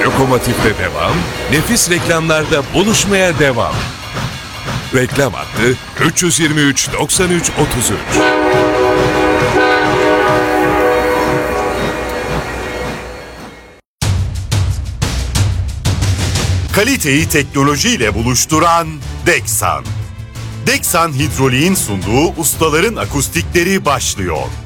Lokomotif'te devam, nefis reklamlarda buluşmaya devam. Reklam hattı 323 93 33. Kaliteyi teknolojiyle buluşturan Deksan. Deksan Hidrolik'in sunduğu ustaların akustikleri başlıyor.